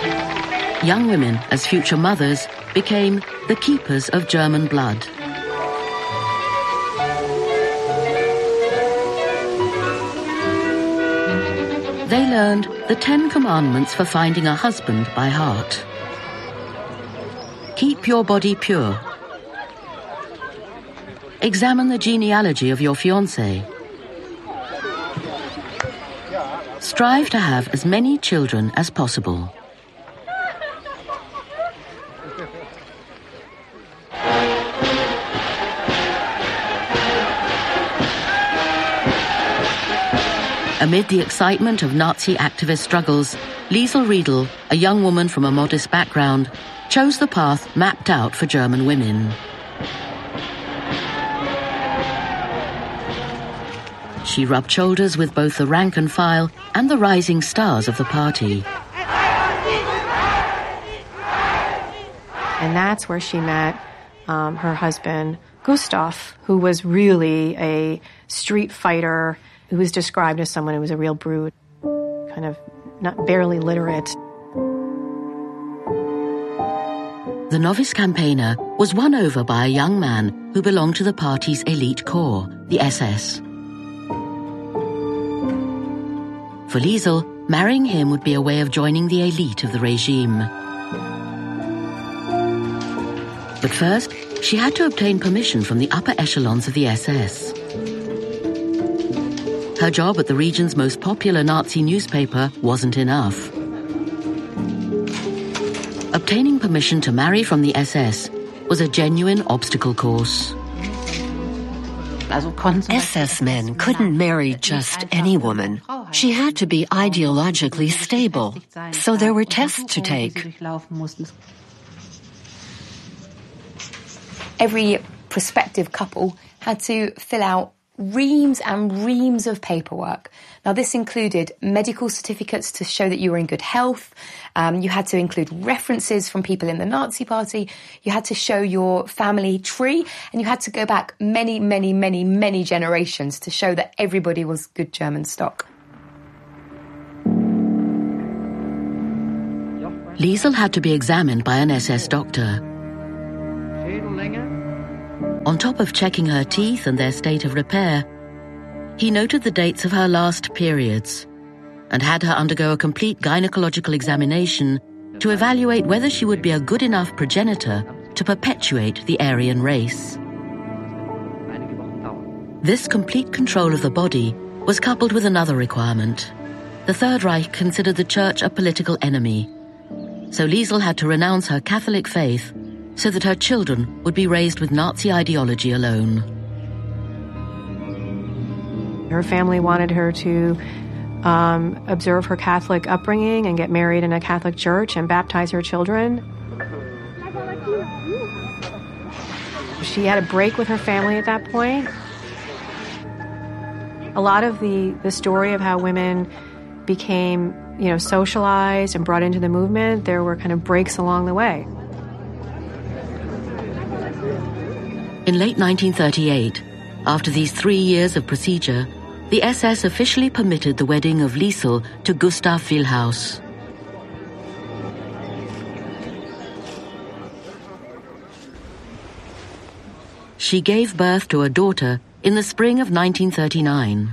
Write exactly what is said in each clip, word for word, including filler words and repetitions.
Young women, as future mothers, became the keepers of German blood. They learned the Ten Commandments for finding a husband by heart. Keep your body pure. Examine the genealogy of your fiancé. Strive to have as many children as possible. Amid the excitement of Nazi activist struggles, Liesl Riedel, a young woman from a modest background, chose the path mapped out for German women. She rubbed shoulders with both the rank and file and the rising stars of the party. And that's where she met um, her husband, Gustav, who was really a street fighter, who was described as someone who was a real brute, kind of not barely literate. The novice campaigner was won over by a young man who belonged to the party's elite corps, the S S. For Liesl, marrying him would be a way of joining the elite of the regime. But first, she had to obtain permission from the upper echelons of the S S. Her job at the region's most popular Nazi newspaper wasn't enough. Obtaining permission to marry from the S S was a genuine obstacle course. S S men couldn't marry just any woman. She had to be ideologically stable, so there were tests to take. Every prospective couple had to fill out reams and reams of paperwork. Now, this included medical certificates to show that you were in good health. Um, you had to include references from people in the Nazi party. You had to show your family tree, and you had to go back many, many, many, many generations to show that everybody was good German stock. Liesl had to be examined by an S S doctor. On top of checking her teeth and their state of repair, he noted the dates of her last periods and had her undergo a complete gynecological examination to evaluate whether she would be a good enough progenitor to perpetuate the Aryan race. This complete control of the body was coupled with another requirement. The Third Reich considered the Church a political enemy, so Liesl had to renounce her Catholic faith so that her children would be raised with Nazi ideology alone. Her family wanted her to um, observe her Catholic upbringing and get married in a Catholic church and baptize her children. She had a break with her family at that point. A lot of the, the story of how women became, you know, socialized and brought into the movement, there were kind of breaks along the way. In late nineteen thirty-eight, after these three years of procedure, the S S officially permitted the wedding of Liesl to Gustav Vilhaus. She gave birth to a daughter in the spring of nineteen thirty-nine.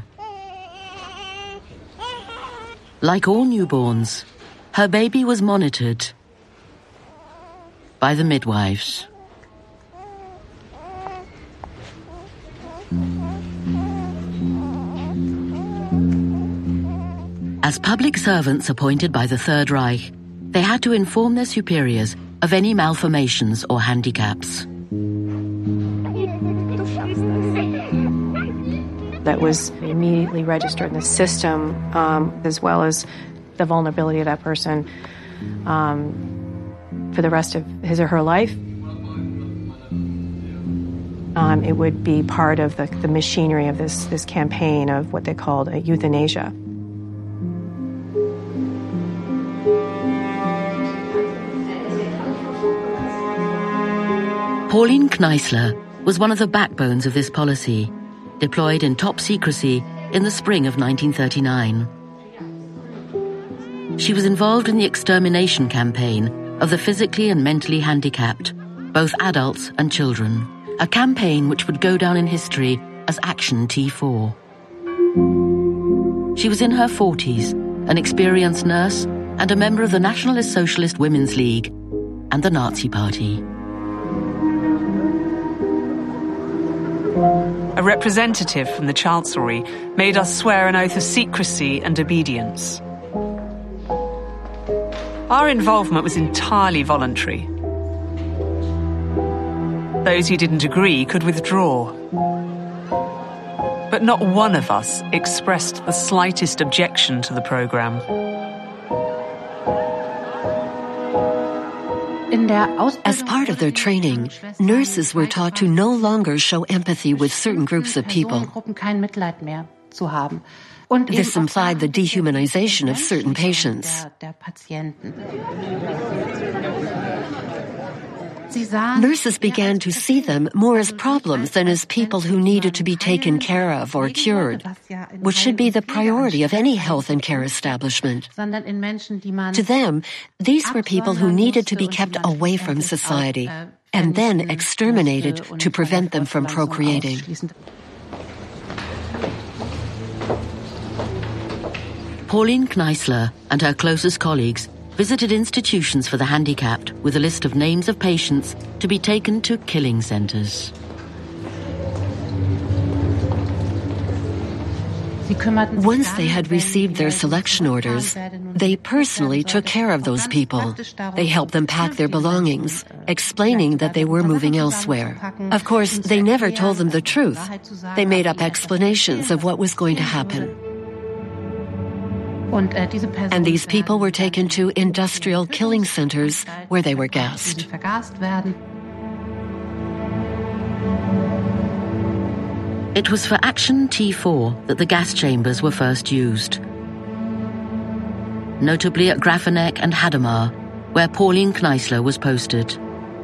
Like all newborns, her baby was monitored by the midwives. As public servants appointed by the Third Reich, they had to inform their superiors of any malformations or handicaps. That was immediately registered in the system, um, as well as the vulnerability of that person um, for the rest of his or her life. Um, it would be part of the, the machinery of this, this campaign of what they called a euthanasia. Pauline Kneissler was one of the backbones of this policy, deployed in top secrecy in the spring of nineteen thirty-nine. she was involved in the extermination campaign of the physically and mentally handicapped, both adults and children, a campaign which would go down in history as Action T four. She was in her forties, an experienced nurse and a member of the Nationalist Socialist Women's League and the Nazi Party. A representative from the Chancellery made us swear an oath of secrecy and obedience. Our involvement was entirely voluntary. Those who didn't agree could withdraw. But not one of us expressed the slightest objection to the programme. As part of their training, nurses were taught to no longer show empathy with certain groups of people. This implied the dehumanization of certain patients. Nurses began to see them more as problems than as people who needed to be taken care of or cured, which should be the priority of any health and care establishment. To them, these were people who needed to be kept away from society and then exterminated to prevent them from procreating. Pauline Kneissler and her closest colleagues visited institutions for the handicapped with a list of names of patients to be taken to killing centres. Once they had received their selection orders, they personally took care of those people. They helped them pack their belongings, explaining that they were moving elsewhere. Of course, they never told them the truth. They made up explanations of what was going to happen. And these people were taken to industrial killing centers where they were gassed. It was for Action T four that the gas chambers were first used. Notably at Grafeneck and Hadamar, where Pauline Kneissler was posted.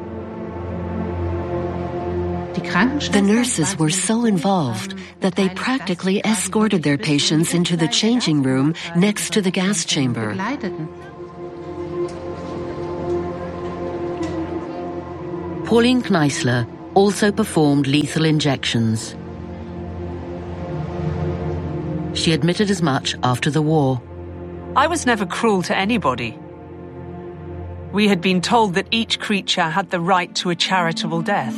The nurses were so involved that they practically escorted their patients into the changing room next to the gas chamber. Pauline Kneissler also performed lethal injections. She admitted as much after the war. I was never cruel to anybody. We had been told that each creature had the right to a charitable death.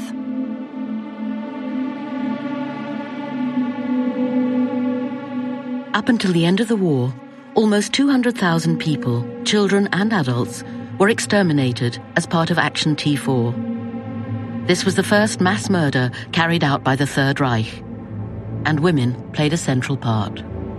Up until the end of the war, almost two hundred thousand people, children and adults, were exterminated as part of Action T four. This was the first mass murder carried out by the Third Reich, and women played a central part.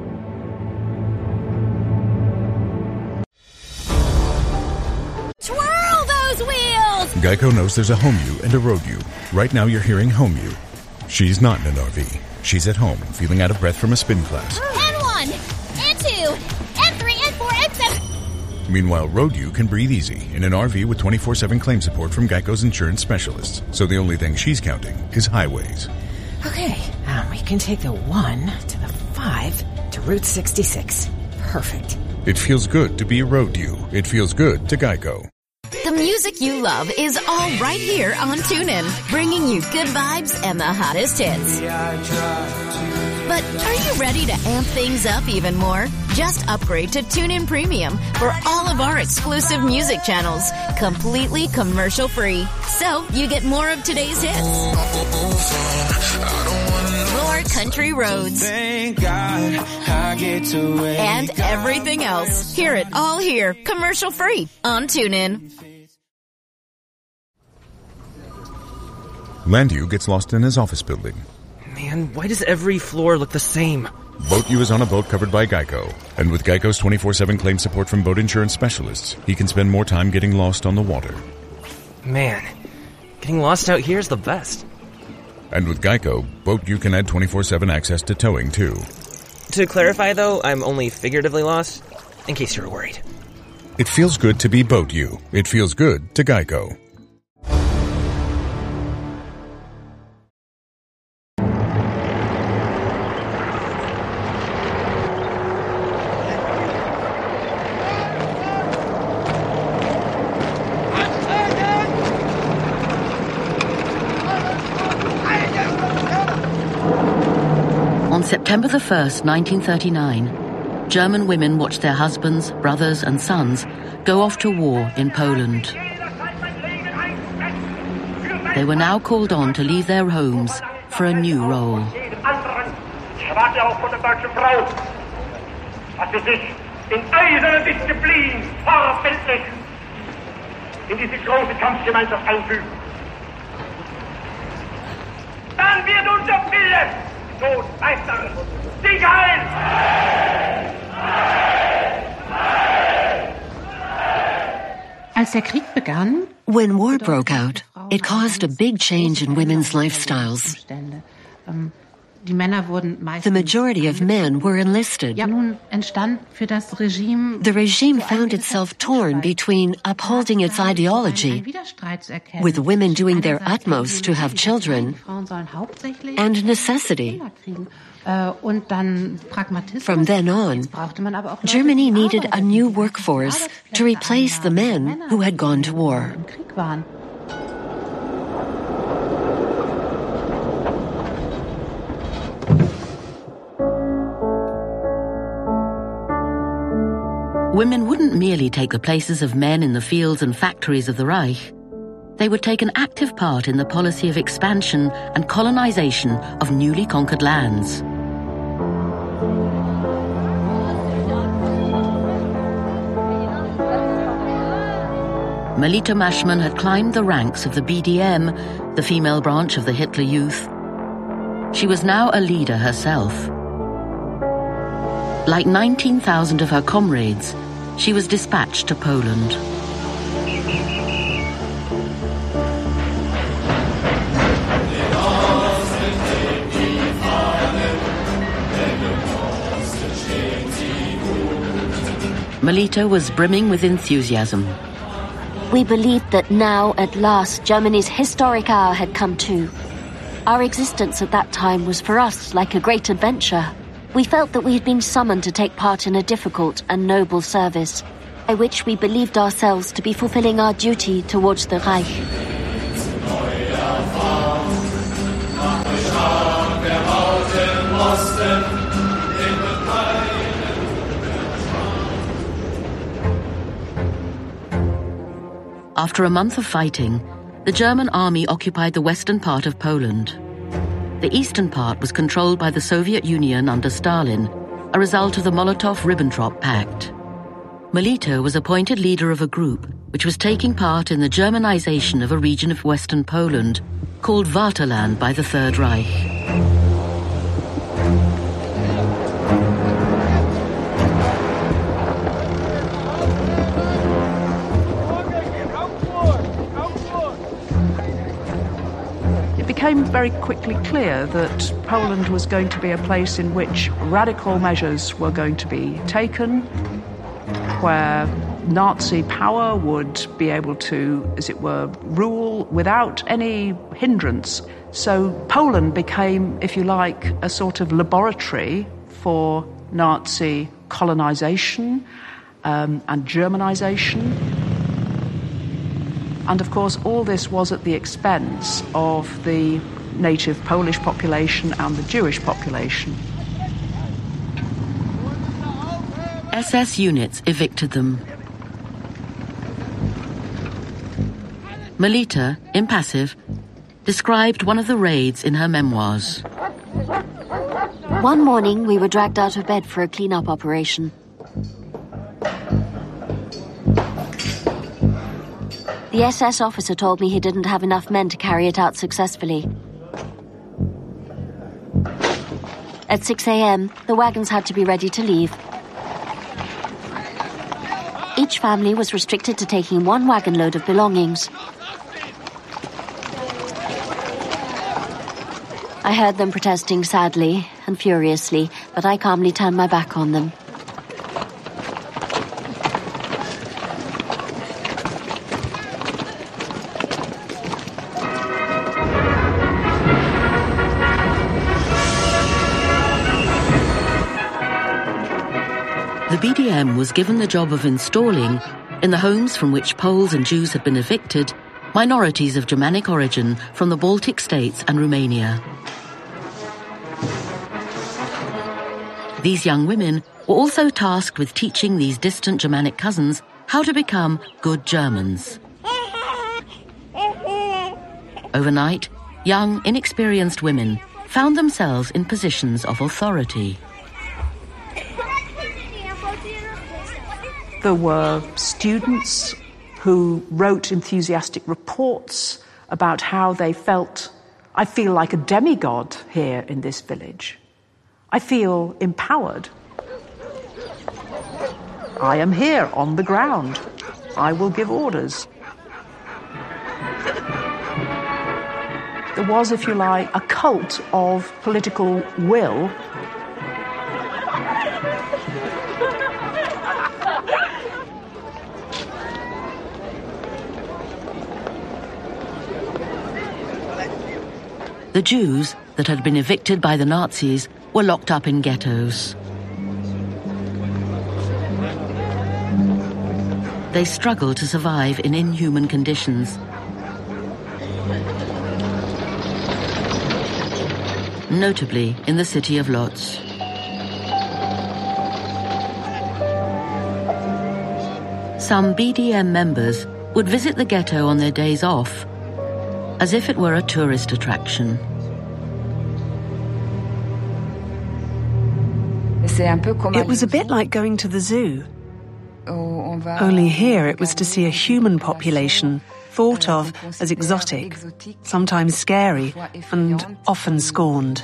Twirl those wheels! Geico knows there's a home you and a road you. Right now you're hearing home you. She's not in an R V. She's at home, feeling out of breath from a spin class. And one, and two, and three, and four, and seven. Meanwhile, road you can breathe easy in an R V with twenty-four seven claim support from Geico's insurance specialists. So the only thing she's counting is highways. Okay, um, we can take the one to the five to Route sixty-six. Perfect. It feels good to be a road you. It feels good to Geico. The music you love is all right here on TuneIn, bringing you good vibes and the hottest hits. But are you ready to amp things up even more? Just upgrade to TuneIn Premium for all of our exclusive music channels, completely commercial-free. So you get more of today's hits, more country roads, and everything else. Hear it all here, commercial-free on TuneIn. Landu gets lost in his office building. Man, why does every floor look the same? Boat U is on a boat covered by Geico. And with Geico's twenty-four seven claim support from boat insurance specialists, he can spend more time getting lost on the water. Man, getting lost out here is the best. And with Geico, Boat U can add twenty-four seven access to towing, too. To clarify, though, I'm only figuratively lost, in case you were worried. It feels good to be Boat U. It feels good to Geico. September the first, nineteen thirty-nine, German women watched their husbands, brothers and sons go off to war in Poland. They were now called on to leave their homes for a new role. in eiserner Disziplin vorbildlich in diese große Kampfgemeinschaft einfügen. Dann wird unser Wille so Meister Sieg heil! Als der Krieg begann, when war broke out, it caused a big change in women's lifestyles. The majority of men were enlisted. The regime found itself torn between upholding its ideology, with women doing their utmost to have children, and necessity. From then on, Germany needed a new workforce to replace the men who had gone to war. Women wouldn't merely take the places of men in the fields and factories of the Reich. They would take an active part in the policy of expansion and colonization of newly conquered lands. Melita Maschmann had climbed the ranks of the B D M, the female branch of the Hitler Youth. She was now a leader herself. Like nineteen thousand of her comrades, she was dispatched to Poland. Melita was brimming with enthusiasm. We believed that now, at last, Germany's historic hour had come too. Our existence at that time was for us like a great adventure. We felt that we had been summoned to take part in a difficult and noble service, by which we believed ourselves to be fulfilling our duty towards the Reich. After a month of fighting, the German army occupied the western part of Poland. The eastern part was controlled by the Soviet Union under Stalin, a result of the Molotov-Ribbentrop Pact. Melita was appointed leader of a group which was taking part in the Germanization of a region of western Poland called Vaterland by the Third Reich. It became very quickly clear that Poland was going to be a place in which radical measures were going to be taken, where Nazi power would be able to, as it were, rule without any hindrance. So Poland became, if you like, a sort of laboratory for Nazi colonization um, and Germanization. And of course, all this was at the expense of the native Polish population and the Jewish population. S S units evicted them. Melita, impassive, described one of the raids in her memoirs. One morning, we were dragged out of bed for a clean-up operation. The S S officer told me he didn't have enough men to carry it out successfully. At six a.m., the wagons had to be ready to leave. Each family was restricted to taking one wagon load of belongings. I heard them protesting sadly and furiously, but I calmly turned my back on them. The B D M was given the job of installing, in the homes from which Poles and Jews had been evicted, minorities of Germanic origin from the Baltic states and Romania. These young women were also tasked with teaching these distant Germanic cousins how to become good Germans. Overnight, young, inexperienced women found themselves in positions of authority. There were students who wrote enthusiastic reports about how they felt, I feel like a demigod here in this village. I feel empowered. I am here on the ground. I will give orders. There was, if you like, a cult of political will. The Jews that had been evicted by the Nazis were locked up in ghettos. They struggled to survive in inhuman conditions. Notably in the city of Lodz. Some B D M members would visit the ghetto on their days off, as if it were a tourist attraction. It was a bit like going to the zoo. Only here it was to see a human population thought of as exotic, sometimes scary, and often scorned.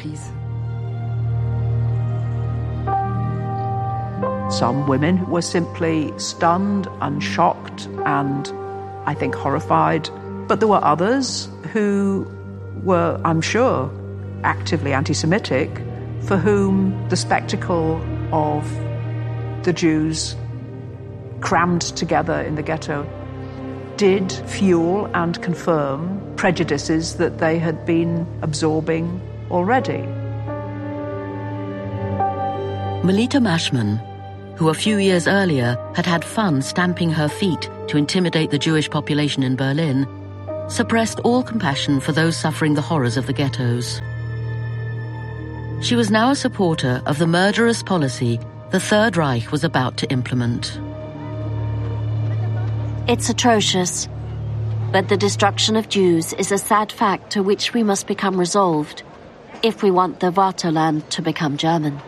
Some women were simply stunned and shocked and, I think, horrified. But there were others who were, I'm sure, actively anti-Semitic, for whom the spectacle of the Jews crammed together in the ghetto did fuel and confirm prejudices that they had been absorbing already. Melita Mashman, who a few years earlier had had fun stamping her feet to intimidate the Jewish population in Berlin, suppressed all compassion for those suffering the horrors of the ghettos. She was now a supporter of the murderous policy the Third Reich was about to implement. It's atrocious, but the destruction of Jews is a sad fact to which we must become resolved if we want the Vaterland to become German.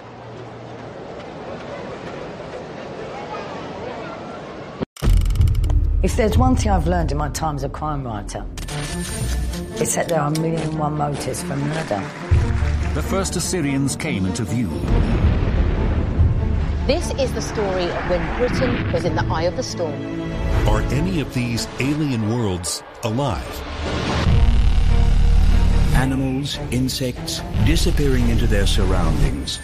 If there's one thing I've learned in my time as a crime writer, it's that there are a million and one motives for murder. The first Assyrians came into view. This is the story of when Britain was in the eye of the storm. Are any of these alien worlds alive? Animals, insects, disappearing into their surroundings.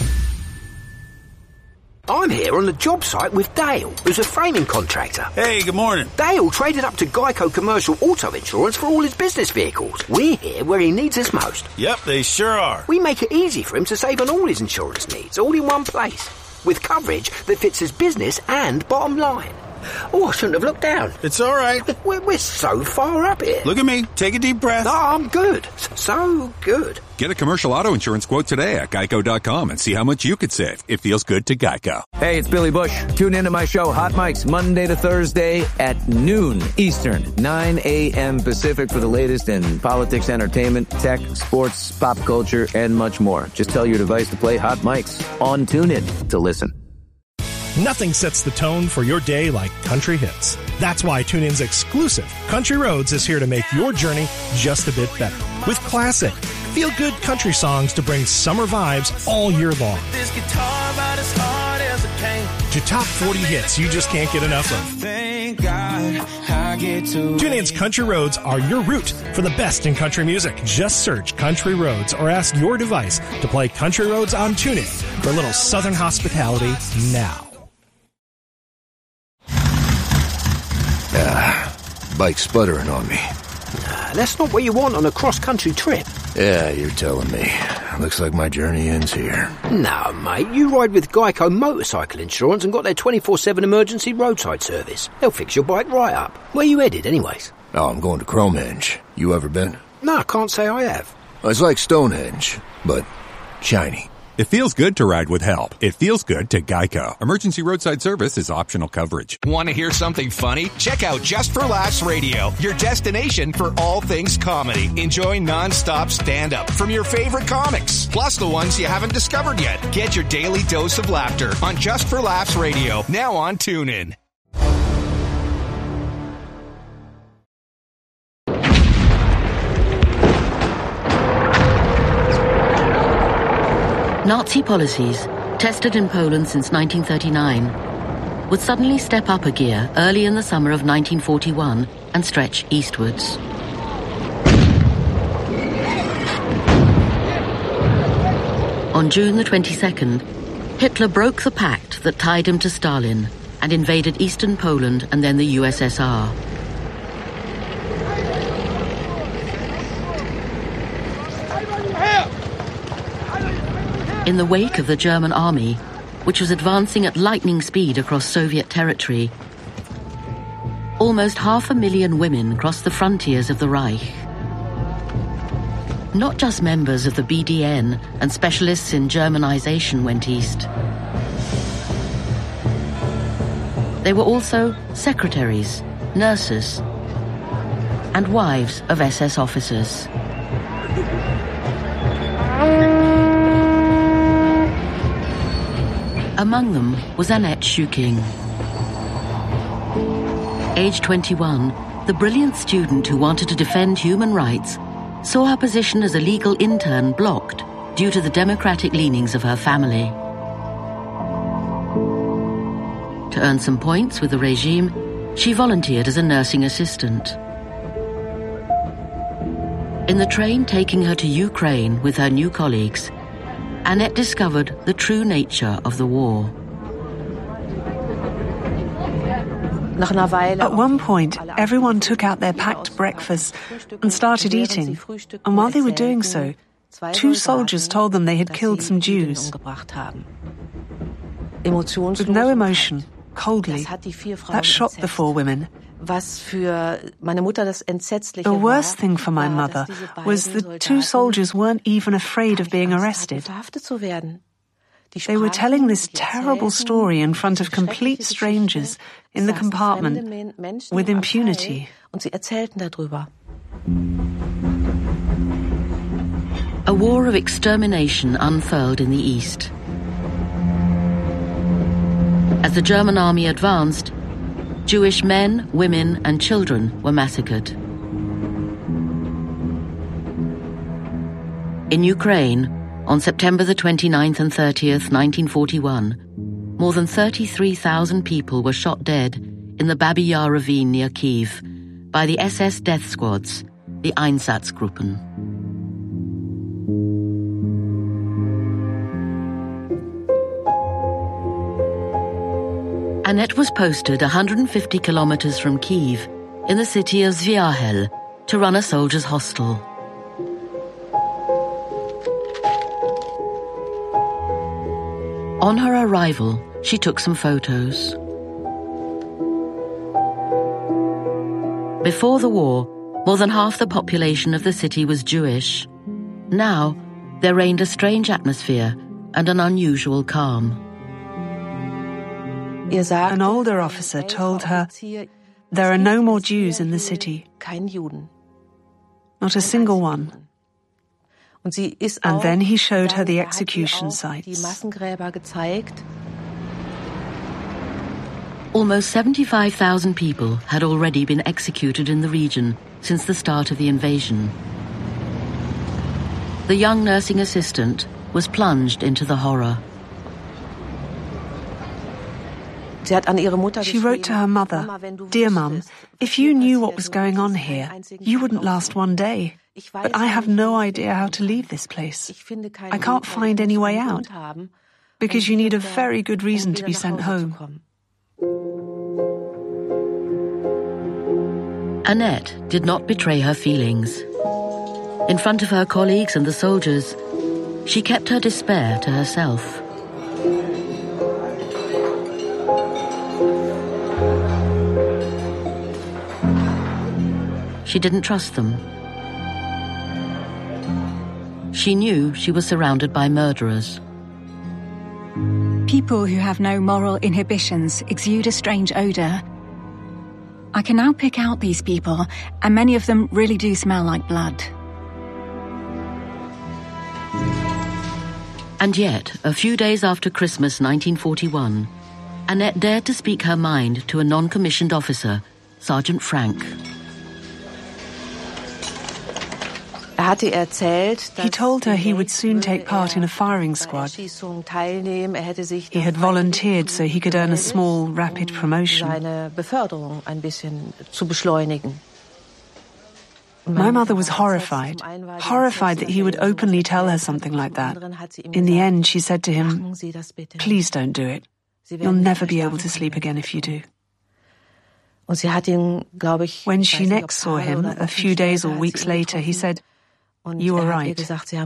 I'm here on the job site with Dale, who's a framing contractor. Hey, good morning. Dale traded up to Geico Commercial Auto Insurance for all his business vehicles. We're here where he needs us most. Yep, they sure are. We make it easy for him to save on all his insurance needs, all in one place, with coverage that fits his business and bottom line. Oh, I shouldn't have looked down. It's all right. We're, we're so far up here. Look at me. Take a deep breath. Oh, I'm good. So good. Get a commercial auto insurance quote today at geico dot com and see how much you could save. It feels good to Geico. Hey, it's Billy Bush. Tune into my show, Hot Mics, Monday to Thursday at noon Eastern, nine a.m. Pacific for the latest in politics, entertainment, tech, sports, pop culture, and much more. Just tell your device to play Hot Mics on TuneIn to listen. Nothing sets the tone for your day like country hits. That's why TuneIn's exclusive Country Roads is here to make your journey just a bit better. With classic, feel-good country songs to bring summer vibes all year long. This guitar about as hard as it came. To top forty hits you just can't get enough of. Thank God I get to TuneIn's Country Roads are your route for the best in country music. Just search Country Roads or ask your device to play Country Roads on TuneIn for a little southern hospitality now. Ah, bike's sputtering on me. Nah, that's not what you want on a cross-country trip. Yeah, you're telling me. Looks like my journey ends here. No, mate, you ride with Geico Motorcycle Insurance and got their twenty-four seven emergency roadside service. They'll fix your bike right up. Where you headed, anyways? Oh, I'm going to Cromehenge. You ever been? No, I can't say I have. It's like Stonehenge, but shiny. It feels good to ride with help. It feels good to Geico. Emergency roadside service is optional coverage. Want to hear something funny? Check out Just for Laughs Radio, your destination for all things comedy. Enjoy non-stop stand-up from your favorite comics, plus the ones you haven't discovered yet. Get your daily dose of laughter on Just for Laughs Radio, now on TuneIn. Nazi policies, tested in Poland since nineteen thirty-nine, would suddenly step up a gear early in the summer of nineteen forty-one and stretch eastwards. On June the twenty-second, Hitler broke the pact that tied him to Stalin and invaded eastern Poland and then the U S S R. In the wake of the German army, which was advancing at lightning speed across Soviet territory, almost half a million women crossed the frontiers of the Reich. Not just members of the B D N and specialists in Germanization went east. They were also secretaries, nurses, and wives of S S officers. Among them was Annette Schüking. Age twenty-one, the brilliant student who wanted to defend human rights saw her position as a legal intern blocked due to the democratic leanings of her family. To earn some points with the regime, she volunteered as a nursing assistant. In the train taking her to Ukraine with her new colleagues, Annette discovered the true nature of the war. At one point, everyone took out their packed breakfast and started eating, and while they were doing so, two soldiers told them they had killed some Jews. With no emotion, coldly, that shocked the four women. The worst thing for my mother was the two soldiers weren't even afraid of being arrested. They were telling this terrible story in front of complete strangers in the compartment with impunity. A war of extermination unfurled in the east. As the German army advanced, Jewish men, women, and children were massacred. In Ukraine, on September the twenty-ninth and thirtieth, nineteen forty-one, more than thirty-three thousand people were shot dead in the Babi Yar ravine near Kyiv by the S S death squads, the Einsatzgruppen. Annette was posted one hundred fifty kilometers from Kyiv in the city of Zviahel to run a soldiers' hostel. On her arrival, she took some photos. Before the war, more than half the population of the city was Jewish. Now, there reigned a strange atmosphere and an unusual calm. An older officer told her, "There are no more Jews in the city. Not a single one." And then he showed her the execution sites. Almost seventy-five thousand people had already been executed in the region since the start of the invasion. The young nursing assistant was plunged into the horror. She wrote to her mother, "Dear Mum, if you knew what was going on here, you wouldn't last one day. But I have no idea how to leave this place. I can't find any way out, because you need a very good reason to be sent home." Annette did not betray her feelings. In front of her colleagues and the soldiers, she kept her despair to herself. She didn't trust them. She knew she was surrounded by murderers. People who have no moral inhibitions exude a strange odour. I can now pick out these people, and many of them really do smell like blood. And yet, a few days after Christmas nineteen forty-one, Annette dared to speak her mind to a non-commissioned officer, Sergeant Frank. He told her he would soon take part in a firing squad. He had volunteered so he could earn a small, rapid promotion. My mother was horrified, horrified that he would openly tell her something like that. In the end, she said to him, "Please don't do it. You'll never be able to sleep again if you do." When she next saw him, a few days or weeks later, he said, "You were right."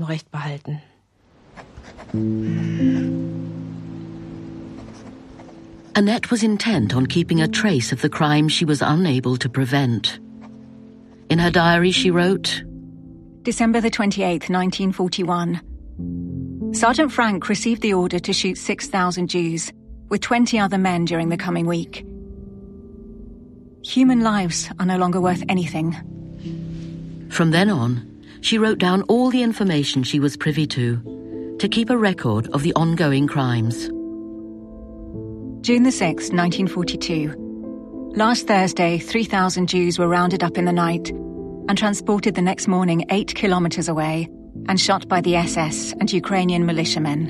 Annette was intent on keeping a trace of the crime she was unable to prevent. In her diary, she wrote, December the twenty-eighth, nineteen forty-one. Sergeant Frank received the order to shoot six thousand Jews, with twenty other men during the coming week. Human lives are no longer worth anything. From then on, she wrote down all the information she was privy to, to keep a record of the ongoing crimes. June the sixth, nineteen forty-two. Last Thursday, three thousand Jews were rounded up in the night and transported the next morning eight kilometers away and shot by the S S and Ukrainian militiamen.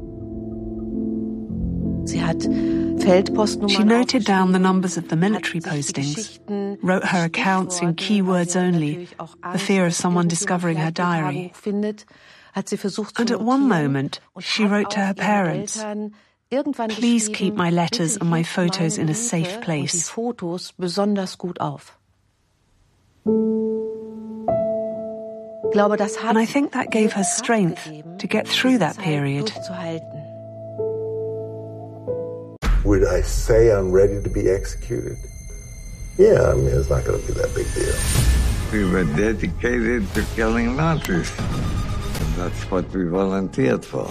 She noted down the numbers of the military postings, wrote her accounts in keywords only, for fear of someone discovering her diary. And at one moment, she wrote to her parents, "Please keep my letters and my photos in a safe place." And I think that gave her strength to get through that period. Would I say I'm ready to be executed? Yeah, I mean, it's not going to be that big deal. We were dedicated to killing Nazis, and that's what we volunteered for.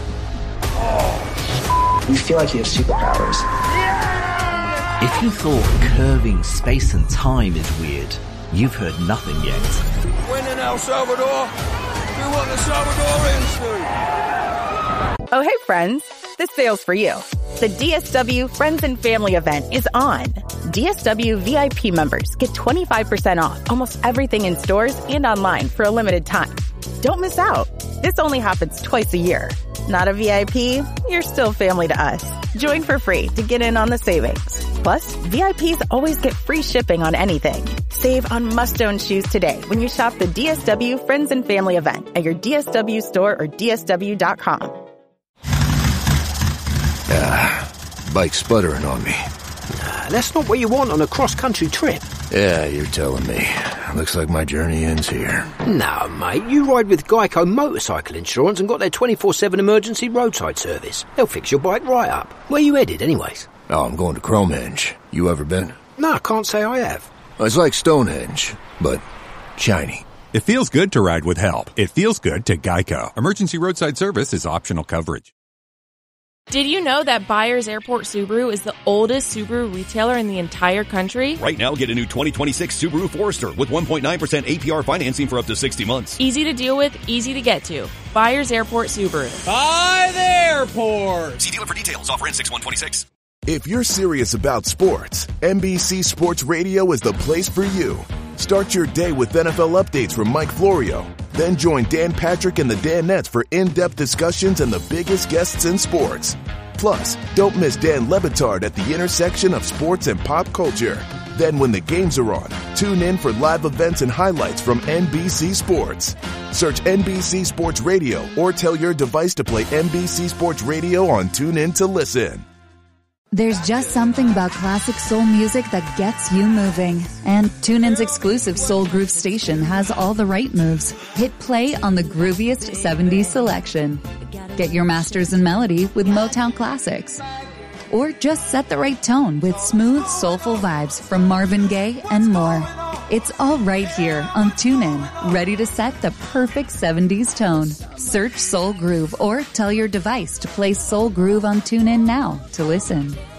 You feel like you have superpowers. If you thought curving space and time is weird, you've heard nothing yet. When in El Salvador, do what the Salvadorians do. Oh, hey, friends. This sale's for you. The D S W Friends and Family event is on. D S W V I P members get twenty-five percent off almost everything in stores and online for a limited time. Don't miss out. This only happens twice a year. Not a V I P? You're still family to us. Join for free to get in on the savings. Plus, V I Ps always get free shipping on anything. Save on must-own shoes today when you shop the D S W Friends and Family event at your D S W store or D S W dot com. Ah, bike's sputtering on me. Nah, that's not what you want on a cross-country trip. Yeah, you're telling me. Looks like my journey ends here. No, mate, you ride with Geico Motorcycle Insurance and got their twenty-four seven emergency roadside service. They'll fix your bike right up. Where you headed, anyways? Oh, I'm going to Cromenge. You ever been? No, I can't say I have. It's like Stonehenge, but shiny. It feels good to ride with help. It feels good to Geico. Emergency roadside service is optional coverage. Did you know that Byers Airport Subaru is the oldest Subaru retailer in the entire country? Right now, get a new twenty twenty-six Subaru Forester with one point nine percent A P R financing for up to sixty months. Easy to deal with, easy to get to. Byers Airport Subaru. By the airport! See dealer for details. Offer ends six one twenty-six. If you're serious about sports, N B C Sports Radio is the place for you. Start your day with N F L updates from Mike Florio. Then join Dan Patrick and the Danettes for in-depth discussions and the biggest guests in sports. Plus, don't miss Dan Le Batard at the intersection of sports and pop culture. Then when the games are on, tune in for live events and highlights from N B C Sports. Search N B C Sports Radio or tell your device to play N B C Sports Radio on TuneIn to listen. There's just something about classic soul music that gets you moving. And TuneIn's exclusive Soul Groove station has all the right moves. Hit play on the grooviest seventies selection. Get your masters in melody with Motown classics. Or just set the right tone with smooth, soulful vibes from Marvin Gaye and more. It's all right here on TuneIn, ready to set the perfect seventies tone. Search Soul Groove or tell your device to play Soul Groove on TuneIn now to listen.